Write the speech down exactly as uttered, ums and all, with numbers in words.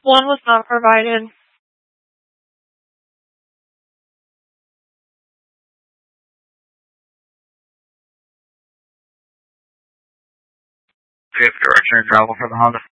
One was not provided. Fifth direction of travel for the Honda.